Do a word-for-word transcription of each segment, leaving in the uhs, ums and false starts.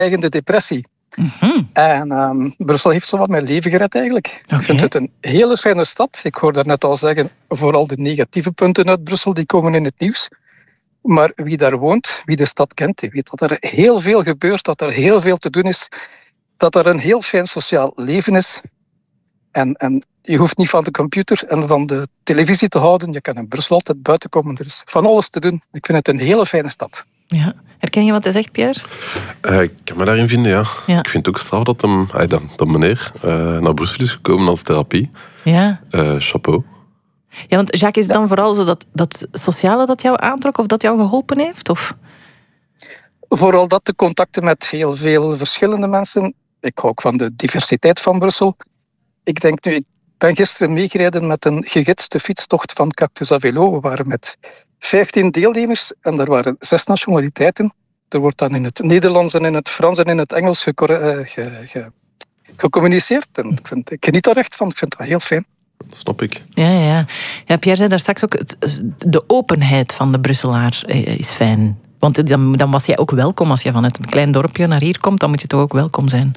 stijgende depressie. Mm-hmm. En um, Brussel heeft zo wat mijn leven gered eigenlijk. Okay. Ik vind het een hele fijne stad. Ik hoorde daarnet al zeggen, vooral de negatieve punten uit Brussel, die komen in het nieuws. Maar wie daar woont, wie de stad kent, die weet dat er heel veel gebeurt, dat er heel veel te doen is, dat er een heel fijn sociaal leven is. En, en je hoeft niet van de computer en van de televisie te houden. Je kan in Brussel altijd buiten komen. Er is van alles te doen. Ik vind het een hele fijne stad. Ja. Herken je wat hij zegt, Pierre? Uh, ik kan me daarin vinden, ja. ja. Ik vind het ook straf dat, hem, uh, dat, dat meneer uh, naar Brussel is gekomen als therapie. Ja. Uh, chapeau. Ja, want Jacques, is het dan vooral zo dat, dat sociale dat jou aantrok of dat jou geholpen heeft? Of? Vooral dat, de contacten met heel veel verschillende mensen. Ik hou ook van de diversiteit van Brussel. Ik denk nu, ik ben gisteren meegereden met een gegidste fietstocht van Cactus à Vélo. We waren met vijftien deelnemers en er waren zes nationaliteiten. Er wordt dan in het Nederlands en in het Frans en in het Engels ge- ge- ge- gecommuniceerd. En ik, vind, ik geniet daar echt van, ik vind dat heel fijn. Dat snap ik. Ja, ja. ja, Pierre zei daar straks ook, de openheid van de Brusselaar is fijn. Want dan, dan was jij ook welkom als je vanuit een klein dorpje naar hier komt, dan moet je toch ook welkom zijn.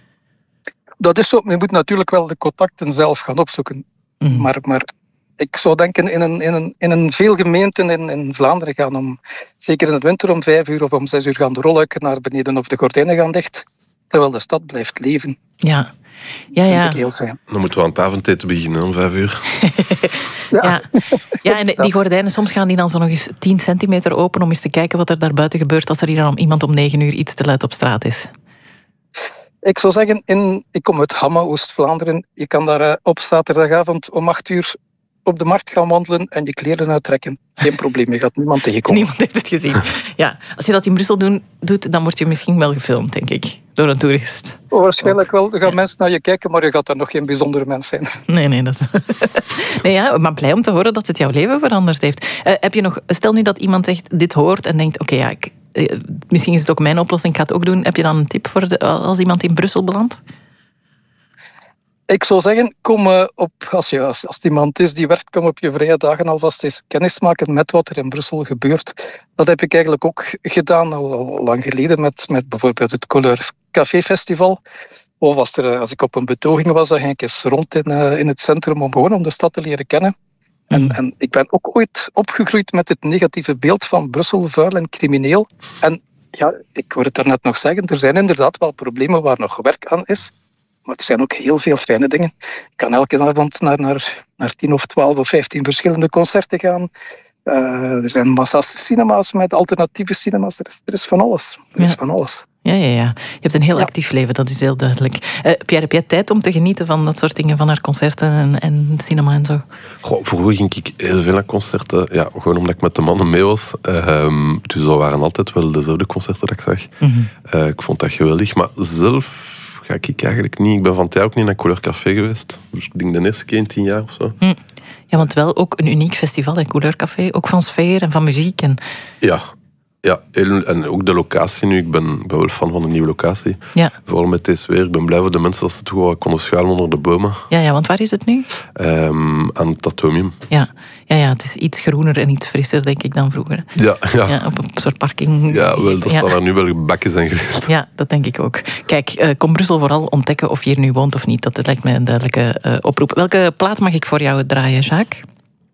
Dat is zo. Je moet natuurlijk wel de contacten zelf gaan opzoeken. Mm. Maar, maar ik zou denken in een, in een, in een veel gemeenten in, in Vlaanderen gaan om, zeker in het winter om vijf uur of om zes uur gaan de rolluiken naar beneden of de gordijnen gaan dicht, terwijl de stad blijft leven. Ja. Ja, ja. Vind ik heel fijn. Dan moeten we aan het avondeten beginnen om vijf uur. ja. Ja. ja, en die gordijnen, soms gaan die dan zo nog eens tien centimeter open om eens te kijken wat er daar buiten gebeurt als er hier dan iemand om negen uur iets te luid op straat is. Ik zou zeggen, in, ik kom uit Hamme, Oost-Vlaanderen. Je kan daar uh, op zaterdagavond om acht uur op de markt gaan wandelen en je kleren uittrekken. Geen probleem, je gaat niemand tegenkomen. Niemand heeft het gezien. Ja, als je dat in Brussel doen, doet, dan word je misschien wel gefilmd, denk ik. Door een toerist. Oh, waarschijnlijk wel. Er gaan mensen naar je kijken, maar je gaat daar nog geen bijzondere mens zijn. Nee, nee, dat is... nee, ja, maar blij om te horen dat het jouw leven veranderd heeft. Uh, heb je nog... Stel nu dat iemand echt dit hoort en denkt, oké, okay, ja, ik... Uh, misschien is het ook mijn oplossing, ik ga het ook doen. Heb je dan een tip voor de, als iemand in Brussel belandt? Ik zou zeggen, kom uh, op, als, je, als, als iemand is die werkt, kom op je vrije dagen alvast eens kennis maken met wat er in Brussel gebeurt. Dat heb ik eigenlijk ook gedaan, al, al lang geleden, met, met bijvoorbeeld het Couleur Café Festival. Of als, er, als ik op een betoging was, dan ging ik eens rond in, uh, in het centrum om gewoon om de stad te leren kennen. En, en ik ben ook ooit opgegroeid met het negatieve beeld van Brussel, vuil en crimineel. En ja, ik hoorde het daarnet nog zeggen, er zijn inderdaad wel problemen waar nog werk aan is. Maar er zijn ook heel veel fijne dingen. Ik kan elke avond naar, naar, naar tien of twaalf of vijftien verschillende concerten gaan. Uh, er zijn massa's cinema's met alternatieve cinema's. Er is, er is van alles. Er is ja. van alles. Ja, ja, ja. Je hebt een heel ja. actief leven, dat is heel duidelijk. Uh, Pierre, heb jij tijd om te genieten van dat soort dingen, van naar concerten en, en cinema en zo? Goh, vroeger ging ik heel veel naar concerten, ja, gewoon omdat ik met de mannen mee was. Uh, dus dat waren altijd wel dezelfde concerten dat ik zag. Mm-hmm. Uh, ik vond dat geweldig, maar zelf ga ik eigenlijk niet. Ik ben van het jaar ook niet naar Couleur Café geweest. Dus ik denk de eerste keer in tien jaar of zo. Mm. Ja, want wel ook een uniek festival, hè, Couleur Café. Ook van sfeer en van muziek. En... Ja. Ja, en ook de locatie nu. Ik ben, ben wel fan van de nieuwe locatie. Ja. Vooral met deze weer. Ik ben blij voor de mensen dat ze toch wel konden schuilen onder de bomen. Ja, ja, want waar is het nu? Um, aan het Atomium. Ja. Ja, ja, het is iets groener en iets frisser, denk ik, dan vroeger. Ja, ja. ja op een soort parking. Ja, wel, dat ja. zal er nu wel bakken zijn geweest. Ja, dat denk ik ook. Kijk, uh, kom Brussel vooral ontdekken of je hier nu woont of niet. Dat lijkt mij een duidelijke uh, oproep. Welke plaat mag ik voor jou draaien, Jacques?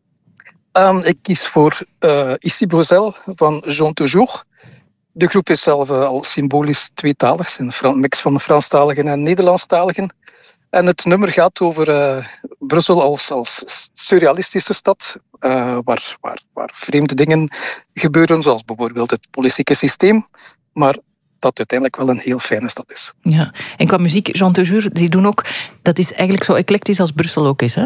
Um, ik kies voor uh, Ici Bruxelles van Jean Toujours. De groep is zelf uh, al symbolisch tweetalig, een mix van Franstaligen en Nederlandstaligen. En het nummer gaat over uh, Brussel als, als surrealistische stad, uh, waar, waar, waar vreemde dingen gebeuren, zoals bijvoorbeeld het politieke systeem, maar dat uiteindelijk wel een heel fijne stad is. Ja, en qua muziek, Jean Toujours, die doen ook, dat is eigenlijk zo eclectisch als Brussel ook is, hè?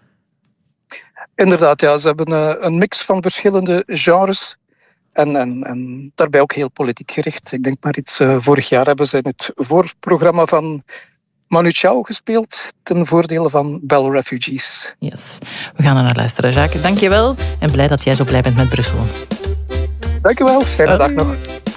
Inderdaad, ja, ze hebben uh, een mix van verschillende genres. En, en, en daarbij ook heel politiek gericht. Ik denk maar iets, uh, vorig jaar hebben ze in het voorprogramma van Manu Chao gespeeld, ten voordele van Bell Refugees. Yes, we gaan er naar luisteren. Jacques, dank je wel en blij dat jij zo blij bent met Brussel. Dank je wel, fijne dag nog.